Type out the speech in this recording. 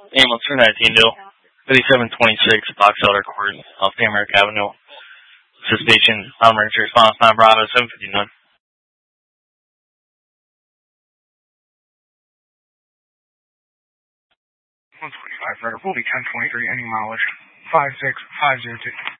Ambulance 319 to 5726 Box Elder Court, off the America Avenue. Station, emergency response 9 Bravo 759. 125 Frederick, will be 1023, any mileage 56502.